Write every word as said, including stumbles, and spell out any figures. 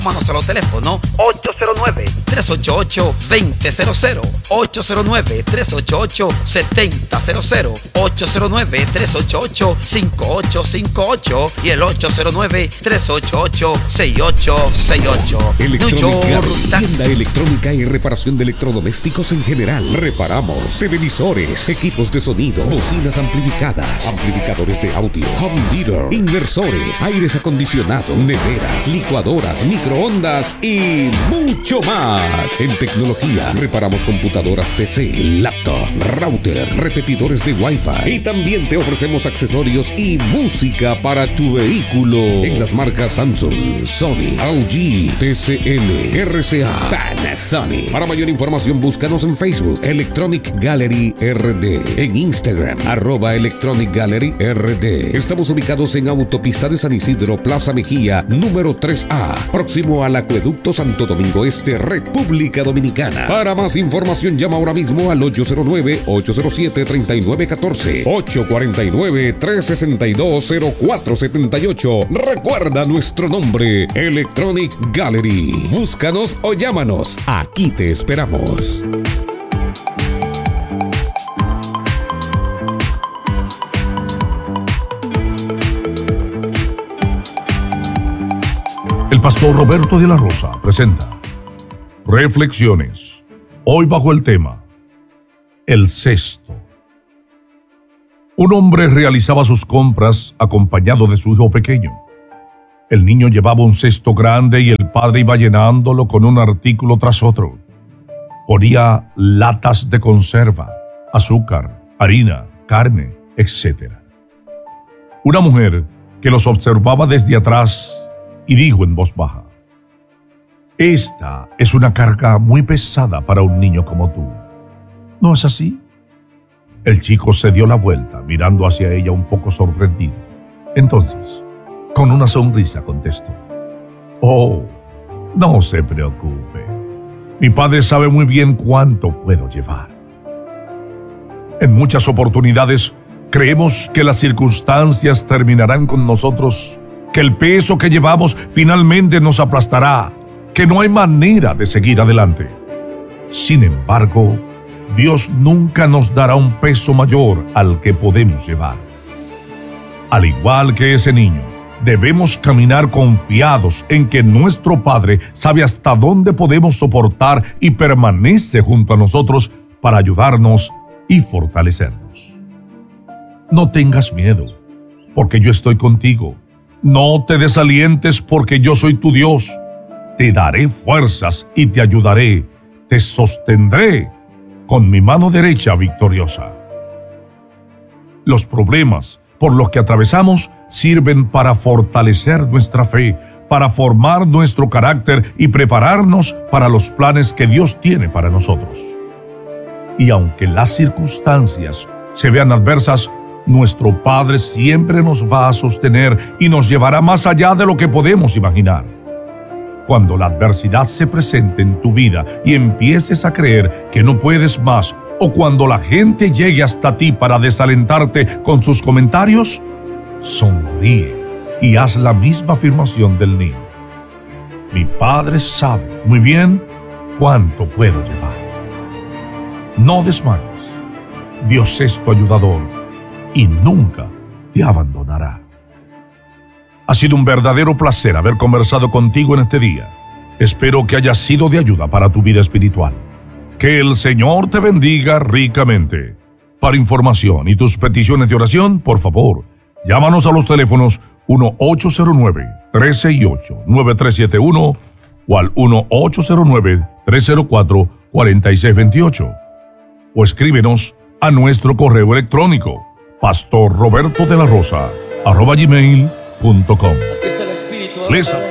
Llámanos a los teléfonos ocho cero nueve, tres ocho ocho, dos cero cero cero, ocho cero nueve, tres ocho ocho, siete cero cero cero, ocho cero nueve, tres ocho ocho, cinco ocho cinco ocho y el ocho cero nueve, tres ocho ocho, seis ocho seis ocho. Electrónica, tienda electrónica y reparación de electrodomésticos en general. Reparamos televisores, equipos de sonido, bocinas amplificadas, amplificadores de audio, home theater, inversores, aires acondicionados, neveras, licuadoras, microondas y mucho más. En tecnología, reparamos computadoras P C, laptop, router, repetidores de Wi-Fi y también te ofrecemos accesorios y música para tu vehículo en las marcas Samsung, Sony, L G, T C L, R C A, Panasonic. Para mayor información búscanos en Facebook Electronic Gallery R D, en Instagram arroba Electronic Gallery R D. Estamos ubicados en Autopista de San Isidro, Plaza Mejía, número tres A, próximo al Acueducto Santo Domingo Este, República Dominicana. Para más información llama ahora mismo al ocho cero nueve, ocho cero siete, tres nueve uno cuatro, ocho cuatro nueve, tres seis dos, cero cuatro siete ocho. Recuerda nuestro nombre, Electronic Gallery. Búscanos o llámanos. Aquí te esperamos. El pastor Roberto de la Rosa presenta Reflexiones, hoy bajo el tema El cesto. Un hombre realizaba sus compras acompañado de su hijo pequeño. El niño llevaba un cesto grande y el padre iba llenándolo con un artículo tras otro. Ponía latas de conserva, azúcar, harina, carne, etcétera. Una mujer que los observaba desde atrás y dijo en voz baja: «Esta es una carga muy pesada para un niño como tú. ¿No es así?». El chico se dio la vuelta, mirando hacia ella un poco sorprendido. Entonces, con una sonrisa contestó: «Oh, no se preocupe. Mi padre sabe muy bien cuánto puedo llevar». En muchas oportunidades creemos que las circunstancias terminarán con nosotros, que el peso que llevamos finalmente nos aplastará, que no hay manera de seguir adelante. Sin embargo, Dios nunca nos dará un peso mayor al que podemos llevar. Al igual que ese niño, debemos caminar confiados en que nuestro Padre sabe hasta dónde podemos soportar y permanece junto a nosotros para ayudarnos y fortalecernos. No tengas miedo, porque yo estoy contigo. No te desalientes, porque yo soy tu Dios. Te daré fuerzas y te ayudaré. Te sostendré con mi mano derecha victoriosa. Los problemas por los que atravesamos sirven para fortalecer nuestra fe, para formar nuestro carácter y prepararnos para los planes que Dios tiene para nosotros. Y aunque las circunstancias se vean adversas, nuestro Padre siempre nos va a sostener y nos llevará más allá de lo que podemos imaginar. Cuando la adversidad se presente en tu vida y empieces a creer que no puedes más, o cuando la gente llegue hasta ti para desalentarte con sus comentarios, sonríe y haz la misma afirmación del niño: mi Padre sabe muy bien cuánto puedo llevar. No desmayes. Dios es tu ayudador y nunca te abandonará. Ha sido un verdadero placer haber conversado contigo en este día. Espero que haya sido de ayuda para tu vida espiritual. Que el Señor te bendiga ricamente. Para información y tus peticiones de oración, por favor, llámanos a los teléfonos uno ocho cero nueve, tres seis ocho, nueve tres siete uno o al uno ocho cero nueve, tres cero cuatro, cuatro seis dos ocho, o escríbenos a nuestro correo electrónico pastor roberto de la rosa arroba gmail punto com. Les